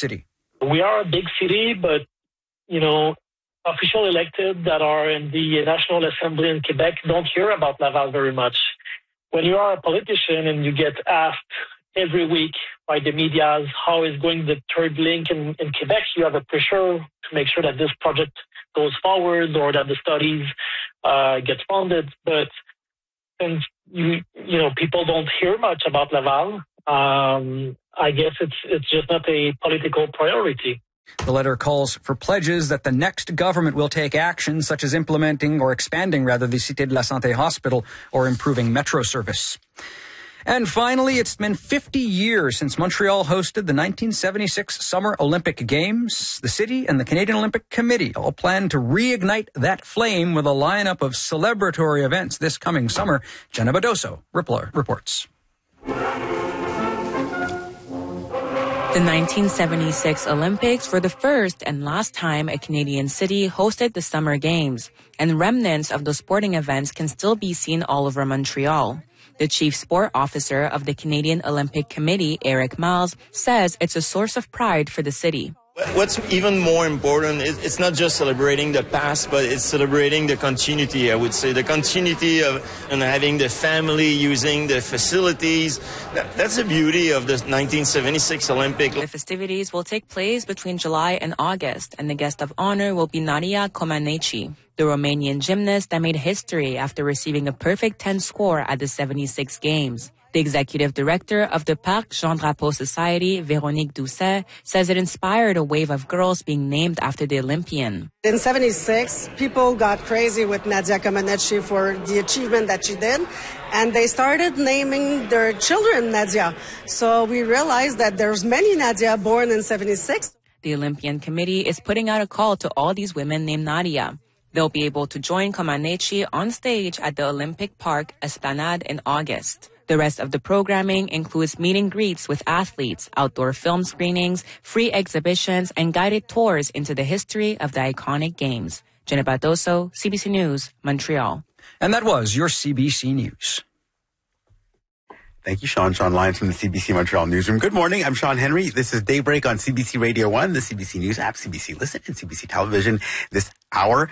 city. We are a big city, but, official elected that are in the National Assembly in Quebec don't hear about Laval very much. When you are a politician and you get asked every week by the media how is going the third link in Quebec, you have a pressure to make sure that this project goes forward or that the studies get funded. But since people don't hear much about Laval, I guess it's just not a political priority. The letter calls for pledges that the next government will take action, such as implementing or expanding, the Cité de la Santé hospital or improving metro service. And finally, it's been 50 years since Montreal hosted the 1976 Summer Olympic Games. The city and the Canadian Olympic Committee all plan to reignite that flame with a lineup of celebratory events this coming summer. Jenna Badoso reports. The 1976 Olympics were the first and last time a Canadian city hosted the Summer Games, and remnants of those sporting events can still be seen all over Montreal. The chief sport officer of the Canadian Olympic Committee, Eric Miles, says it's a source of pride for the city. What's even more important is it's not just celebrating the past, but it's celebrating the continuity, I would say. The continuity of having the family, using the facilities. That's the beauty of the 1976 Olympic. The festivities will take place between July and August, and the guest of honor will be Nadia Comaneci, the Romanian gymnast that made history after receiving a perfect 10 score at the 76 Games. The executive director of the Parc Jean Drapeau Society, Véronique Doucet, says it inspired a wave of girls being named after the Olympian. In 76, people got crazy with Nadia Comaneci for the achievement that she did, and they started naming their children Nadia. So we realized that there's many Nadia born in 76. The Olympian Committee is putting out a call to all these women named Nadia. They'll be able to join Comaneci on stage at the Olympic Park Esplanade in August. The rest of the programming includes meet and greets with athletes, outdoor film screenings, free exhibitions, and guided tours into the history of the iconic games. Jenna Badoso, CBC News, Montreal. And that was your CBC News. Thank you, Sean. Sean Lyons from the CBC Montreal Newsroom. Good morning. I'm Sean Henry. This is Daybreak on CBC Radio 1, the CBC News app, CBC Listen, and CBC Television this hour.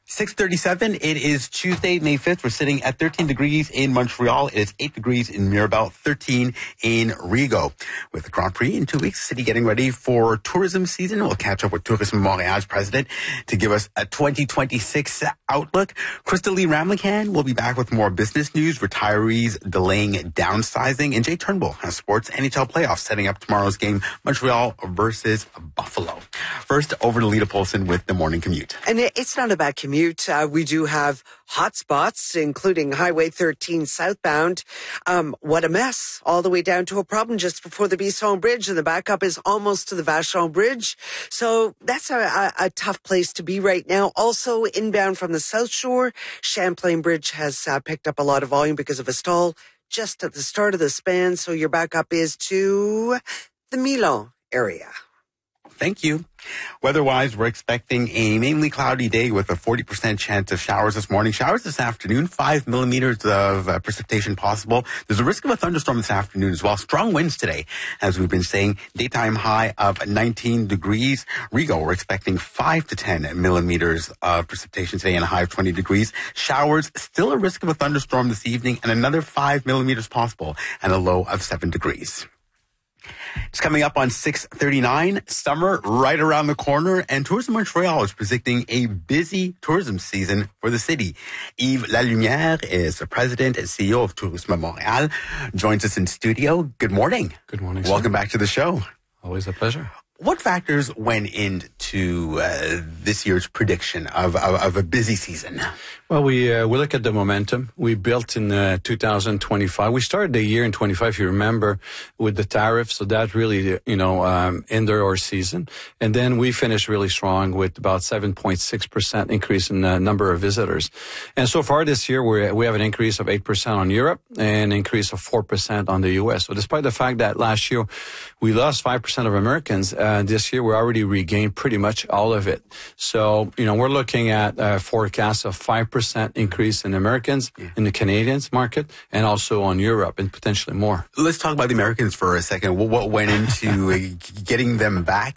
6:37. It is Tuesday, May 5th. We're sitting at 13 degrees in Montreal. It is 8 degrees in Mirabel, 13 in Rigaud. With the Grand Prix in 2 weeks, the city getting ready for tourism season. We'll catch up with Tourisme Montréal's president to give us a 2026 outlook. Crystal Lee Ramlichan will be back with more business news, retirees delaying downsizing, and Jay Turnbull has sports NHL playoffs setting up tomorrow's game, Montreal versus Buffalo. First, over to Lita Polson with the morning commute. And it's not a bad commute. We do have hot spots, including Highway 13 southbound. What a mess. All the way down to a problem just before the Bisson Bridge, and the backup is almost to the Vachon Bridge. So that's a tough place to be right now. Also, inbound from the South Shore, Champlain Bridge has picked up a lot of volume because of a stall just at the start of the span. So your backup is to the Milan area. Thank you. Weather-wise, we're expecting a mainly cloudy day with a 40% chance of showers this morning. Showers this afternoon, 5 millimeters of precipitation possible. There's a risk of a thunderstorm this afternoon as well. Strong winds today, as we've been saying. Daytime high of 19 degrees. Rigaud, we're expecting 5 to 10 millimeters of precipitation today and a high of 20 degrees. Showers, still a risk of a thunderstorm this evening, and another 5 millimeters possible and a low of 7 degrees. It's coming up on 6:39. Summer right around the corner, and Tourism Montreal is predicting a busy tourism season for the city. Yves Lalumière is the president and CEO of Tourisme Montréal. Joins us in studio. Good morning. Good morning. Welcome back to the show. Always a pleasure. What factors went into this year's prediction of a busy season? Well, we look at the momentum we built in 2025. We started the year in 25, if you remember, with the tariff, so that really, ended our season. And then we finished really strong with about 7.6% increase in the number of visitors. And so far this year, we have an increase of 8% on Europe and an increase of 4% on the U.S. So despite the fact that last year we lost 5% of Americans, this year we already regained pretty much all of it. So, we're looking at a forecast of 5% increase in Americans in the Canadians market and also on Europe and potentially more. Let's talk about the Americans for a second. What went into getting them back?